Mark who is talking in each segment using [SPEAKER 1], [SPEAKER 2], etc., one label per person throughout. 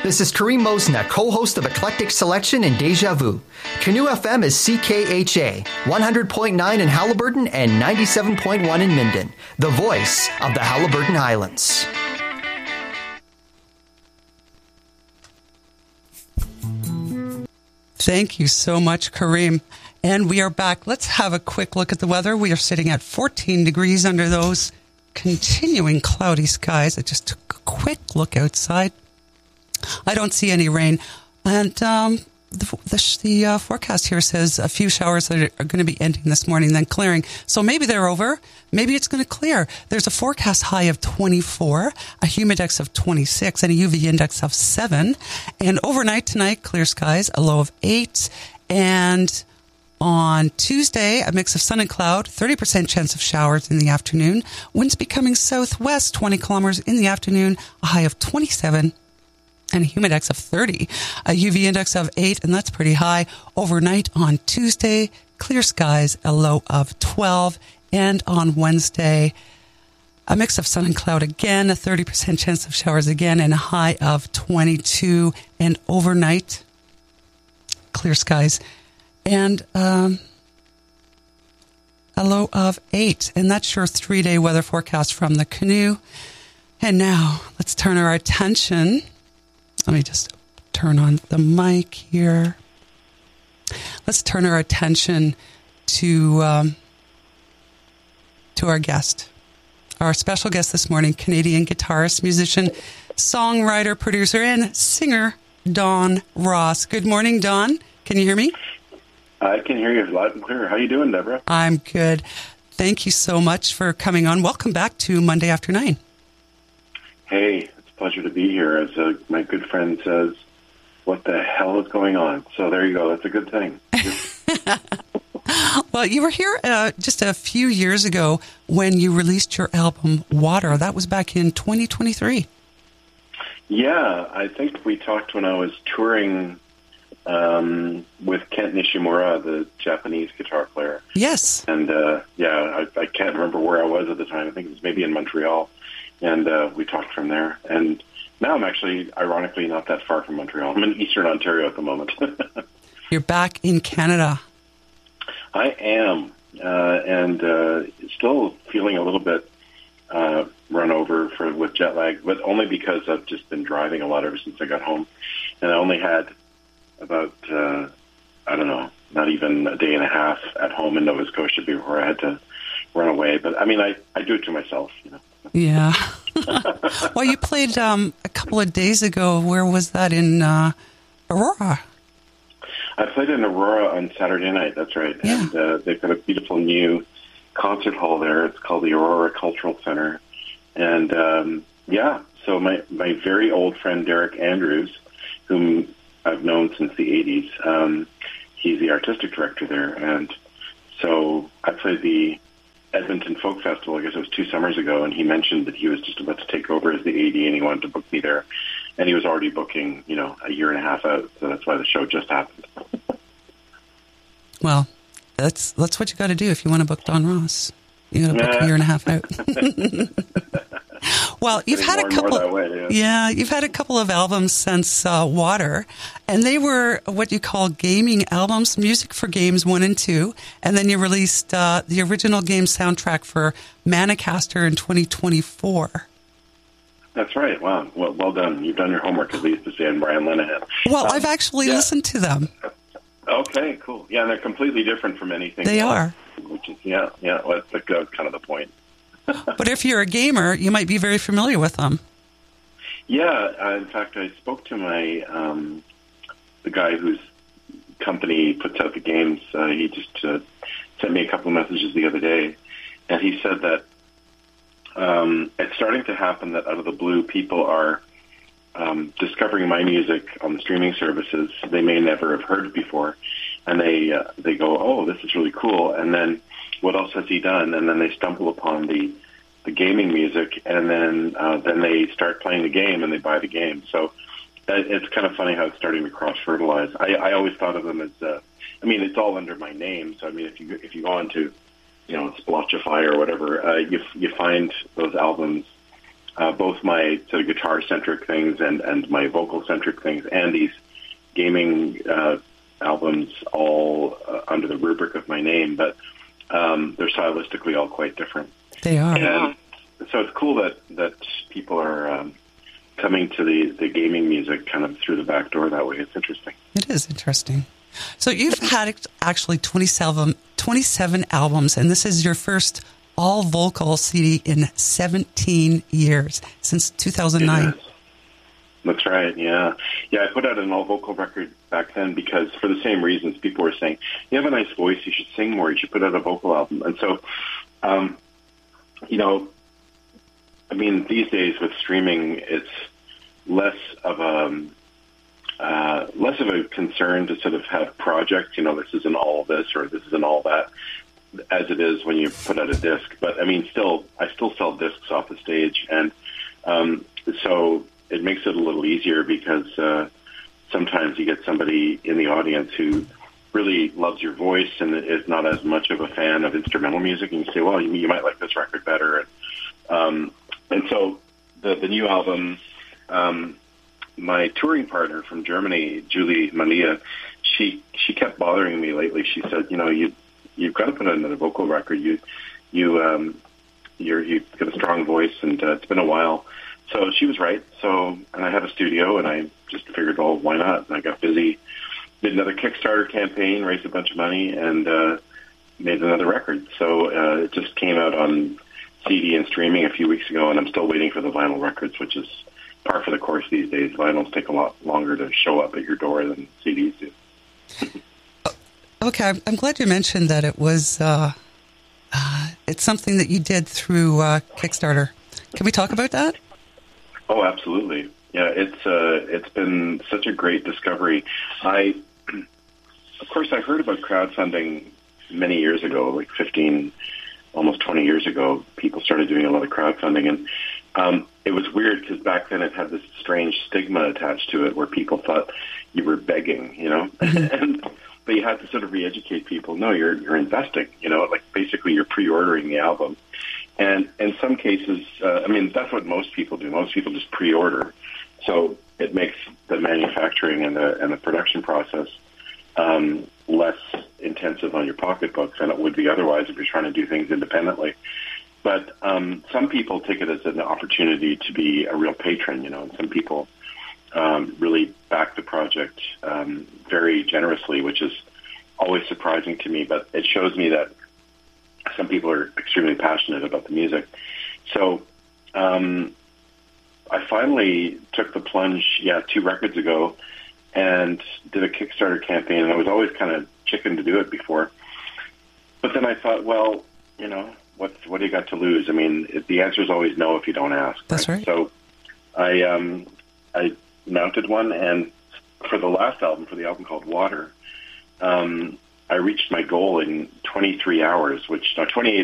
[SPEAKER 1] This is Kareem Mosna, co-host of Eclectic Selection and Deja Vu. Canoe FM is CKHA, 100.9 in Haliburton and 97.1 in Minden, the voice of the Haliburton Highlands.
[SPEAKER 2] Thank you so much, Kareem. And we are back. Let's have a quick look at the weather. We are sitting at 14 degrees under those continuing cloudy skies. I just took a quick look outside. I don't see any rain. And the forecast here says a few showers that are going to be ending this morning, then clearing. So maybe they're over. Maybe it's going to clear. There's a forecast high of 24, a humidex of 26, and a UV index of 7. And overnight tonight, clear skies, a low of 8. And on Tuesday, a mix of sun and cloud, 30% chance of showers in the afternoon. Winds becoming southwest, 20 kilometers in the afternoon, a high of 27. And a humidex of 30, a UV index of 8, and that's pretty high. Overnight on Tuesday, clear skies, a low of 12. And on Wednesday, a mix of sun and cloud again, a 30% chance of showers again, and a high of 22. And overnight, clear skies, and a low of 8. And that's your 3-day weather forecast from the Canoe. And now, let's turn our attention. Let me just turn on the mic here. Let's turn our attention to our guest. Our special guest this morning, Canadian guitarist, musician, songwriter, producer, and singer, Don Ross. Good morning, Don. Can you hear me?
[SPEAKER 3] I can hear you loud and clear. How you doing, Deborah?
[SPEAKER 2] I'm good. Thank you so much for coming on. Welcome back to Monday After 9.
[SPEAKER 3] Hey. Pleasure to be here. As my good friend says, what the hell is going on? So there you go. That's a good thing.
[SPEAKER 2] Well, you were here just a few years ago when you released your album, Water. That was back in 2023.
[SPEAKER 3] Yeah, I think we talked when I was touring with Kent Nishimura, the Japanese guitar player.
[SPEAKER 2] Yes.
[SPEAKER 3] And, I can't remember where I was at the time. I think it was maybe in Montreal. And we talked from there. And now I'm actually, ironically, not that far from Montreal. I'm in Eastern Ontario at the moment.
[SPEAKER 2] You're back in Canada.
[SPEAKER 3] I am. And still feeling a little bit run over with jet lag, but only because I've just been driving a lot ever since I got home. And I only had about, not even a day and a half at home in Nova Scotia before I had to run away. But, I mean, I do it to myself, you know.
[SPEAKER 2] Yeah. Well, you played a couple of days ago. Where was that? In Aurora?
[SPEAKER 3] I played in Aurora on Saturday night. That's right.
[SPEAKER 2] Yeah.
[SPEAKER 3] And they've got a beautiful new concert hall there. It's called the Aurora Cultural Center. And, so my very old friend Derek Andrews, whom I've known since the 80s, he's the artistic director there. And so I played the Edmonton Folk Festival, I guess it was 2 summers ago, and he mentioned that he was just about to take over as the AD and he wanted to book me there. And he was already booking, a year and a half out, so that's why the show just happened.
[SPEAKER 2] Well, that's what you got to do if you want to book Don Ross. You got to book a year and a half out. Well, you've had a couple. You've had a couple of albums since Water, and they were what you call gaming albums, music for games 1 and 2, and then you released the original game soundtrack for Manicaster in 2024.
[SPEAKER 3] That's right. Wow. Well done. You've done your homework, at least, to say and Brian Linehan.
[SPEAKER 2] Well, I've actually listened to them.
[SPEAKER 3] Okay, cool. Yeah, and they're completely different from anything.
[SPEAKER 2] They are.
[SPEAKER 3] Which is, well, that's kind of the point.
[SPEAKER 2] But if you're a gamer, you might be very familiar with them.
[SPEAKER 3] Yeah, in fact, I spoke to my the guy whose company puts out the games. He just sent me a couple of messages the other day, and he said that it's starting to happen that out of the blue, people are discovering my music on the streaming services they may never have heard before, and they go, "Oh, this is really cool," and then what else has he done? And then they stumble upon the gaming music, and then they start playing the game and they buy the game. So it's kind of funny how it's starting to cross-fertilize. I always thought of them as, it's all under my name. So, if you go on to, Splotchify or whatever, you find those albums both my sort of guitar-centric things and my vocal-centric things, and these gaming albums all under the rubric of my name, but they're stylistically all quite different.
[SPEAKER 2] They are.
[SPEAKER 3] And so it's cool that people are coming to the gaming music kind of through the back door that way. It's interesting.
[SPEAKER 2] It is interesting. So you've had actually 27 albums, and this is your first all-vocal CD in 17 years, since 2009.
[SPEAKER 3] That's right, yeah. Yeah, I put out an all-vocal record back then because for the same reasons. People were saying, you have a nice voice, you should sing more, you should put out a vocal album. And so, I mean, these days with streaming, it's less of a concern to sort of have projects, this isn't all this or this isn't all that, as it is when you put out a disc. But I mean, I still sell discs off the stage, and so it makes it a little easier because sometimes you get somebody in the audience who really loves your voice and is not as much of a fan of instrumental music, and you say, well, you might like this record better. And so the new album, my touring partner from Germany, Julie Malia, she kept bothering me lately. She said, you've got to put out another vocal record. You've got a strong voice, and it's been a while. So she was right. And I had a studio, and I just figured, well, why not? And I got busy, did another Kickstarter campaign, raised a bunch of money, and made another record. So it just came out on CD and streaming a few weeks ago, and I'm still waiting for the vinyl records, which is par for the course these days. Vinyls take a lot longer to show up at your door than CDs do.
[SPEAKER 2] Okay, I'm glad you mentioned that it was it's something that you did through Kickstarter. Can we talk about that?
[SPEAKER 3] Oh, absolutely. Yeah, it's been such a great discovery. Of course, I heard about crowdfunding many years ago, like 15, almost 20 years ago. People started doing a lot of crowdfunding, and it was weird because back then it had this strange stigma attached to it where people thought you were begging, but you had to sort of re-educate people. No, you're investing, like basically you're pre-ordering the album. And in some cases, that's what most people do. Most people just pre-order. So it makes the manufacturing and the production process less intensive on your pocketbook than it would be otherwise if you're trying to do things independently. But some people take it as an opportunity to be a real patron, and some people really back the project very generously, which is always surprising to me. But it shows me that some people are extremely passionate about the music. So I finally took the plunge, 2 records ago, and did a Kickstarter campaign. And I was always kind of chicken to do it before. But then I thought, well, what do you got to lose? I mean, the answer is always no if you don't ask.
[SPEAKER 2] That's right.
[SPEAKER 3] So I mounted one, and for the last album, for the album called Water, I reached my goal in 28 hours, which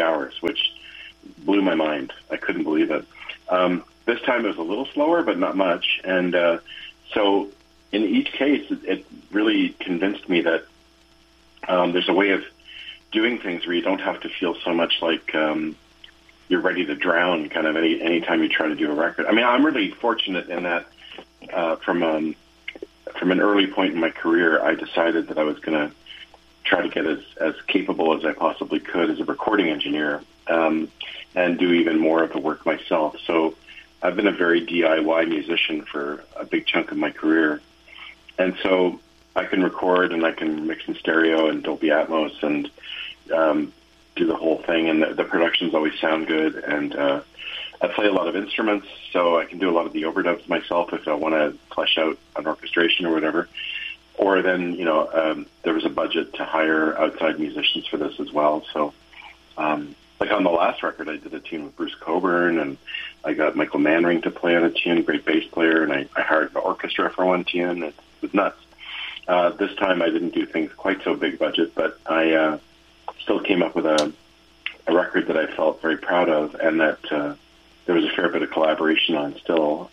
[SPEAKER 3] blew my mind. I couldn't believe it. This time it was a little slower, but not much. And so in each case, it really convinced me that there's a way of doing things where you don't have to feel so much like you're ready to drown kind of any time you try to do a record. I mean, I'm really fortunate in that from an early point in my career, I decided that I was going to try to get as capable as I possibly could as a recording engineer and do even more of the work myself. So I've been a very DIY musician for a big chunk of my career. And so I can record and I can mix in stereo and Dolby Atmos and do the whole thing. And the productions always sound good. And I play a lot of instruments, so I can do a lot of the overdubs myself if I want to flesh out an orchestration or whatever. Or then, there was a budget to hire outside musicians for this as well. So, like on the last record, I did a tune with Bruce Coburn, and I got Michael Manring to play on a tune, great bass player, and I hired the orchestra for one tune. It was nuts. This time I didn't do things quite so big budget, but I still came up with a record that I felt very proud of, and that there was a fair bit of collaboration on still.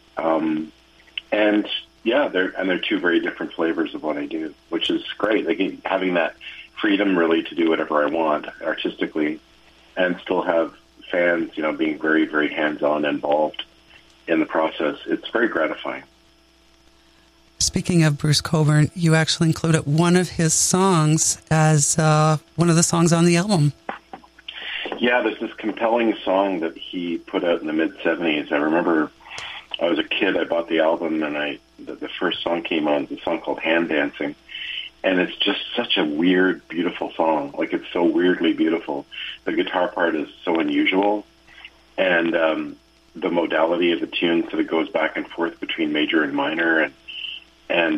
[SPEAKER 3] And yeah, they're 2 very different flavors of what I do, which is great. Like having that freedom really to do whatever I want artistically, and still have fans, being very, very hands-on involved in the process. It's very gratifying.
[SPEAKER 2] Speaking of Bruce Cockburn, you actually included one of his songs as one of the songs on the album.
[SPEAKER 3] Yeah, there's this compelling song that he put out in the mid-'70s. I remember I was a kid, I bought the album, and the first song came on, the song called Hand Dancing. And it's just such a weird, beautiful song. Like, it's so weirdly beautiful. The guitar part is so unusual. And the modality of the tune sort of goes back and forth between major and minor. And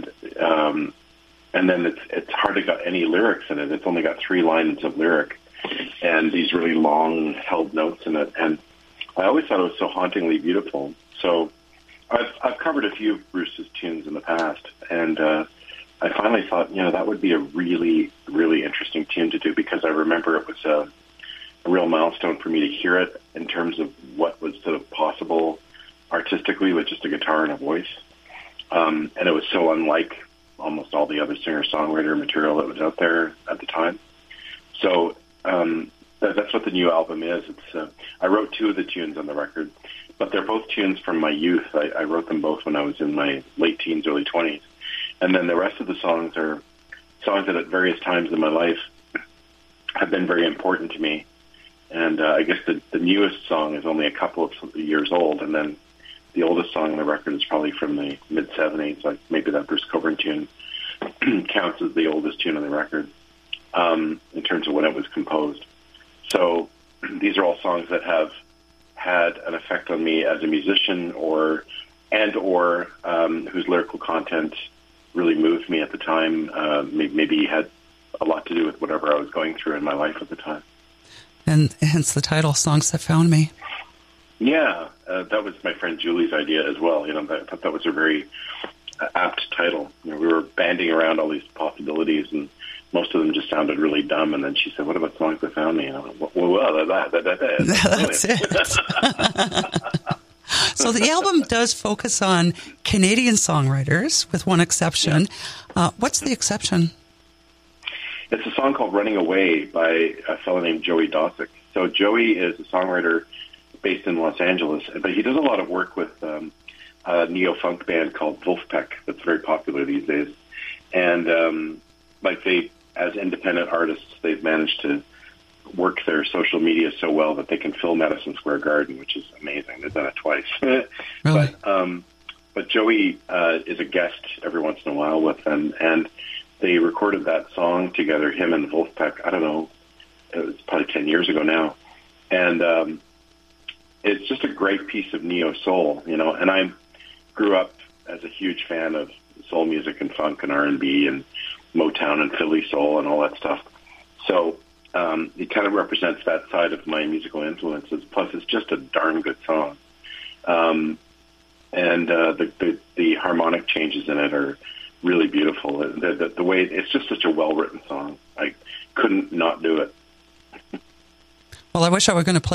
[SPEAKER 3] then it's hardly got any lyrics in it. It's only got 3 lines of lyric and these really long held notes in it. And I always thought it was so hauntingly beautiful. So I've covered a few of Bruce's tunes in the past, and I finally thought, that would be a really, really interesting tune to do, because I remember it was a real milestone for me to hear it in terms of what was sort of possible artistically with just a guitar and a voice. And it was so unlike almost all the other singer-songwriter material that was out there at the time. So that's what the new album is. I wrote 2 of the tunes on the record, but they're both tunes from my youth. I wrote them both when I was in my late teens, early 20s. And then the rest of the songs are songs that at various times in my life have been very important to me. And I guess the newest song is only a couple of years old, and then the oldest song on the record is probably from the mid-'70s, like maybe that Bruce Cockburn tune counts as the oldest tune on the record in terms of when it was composed. So these are all songs that have had an effect on me as a musician or whose lyrical content really moved me at the time, maybe had a lot to do with whatever I was going through in my life at the time.
[SPEAKER 2] And hence the title, Songs That Found Me.
[SPEAKER 3] Yeah, that was my friend Julie's idea as well. I thought that was a very apt title. We were banding around all these possibilities, and most of them just sounded really dumb. And then she said, "What about Songs That Found Me?" And I went,
[SPEAKER 2] That's it. So the album does focus on Canadian songwriters, with one exception. What's the exception?
[SPEAKER 3] It's a song called Running Away by a fellow named Joey Dosick. So Joey is a songwriter based in Los Angeles, but he does a lot of work with a neo-funk band called Wolfpack that's very popular these days. And as independent artists, they've managed to work their social media so well that they can fill Madison Square Garden, which is amazing. They've done it twice.
[SPEAKER 2] Really?
[SPEAKER 3] But Joey is a guest every once in a while with them, and they recorded that song together, him and Wolfpack, I don't know, it was probably 10 years ago now. And it's just a great piece of neo-soul, and I grew up as a huge fan of soul music and funk and R&B and Motown and Philly soul and all that stuff. So it kind of represents that side of my musical influences. Plus, it's just a darn good song. And the harmonic changes in it are really beautiful. The way it's just such a well-written song. I couldn't not do it.
[SPEAKER 2] Well, I wish I were going to play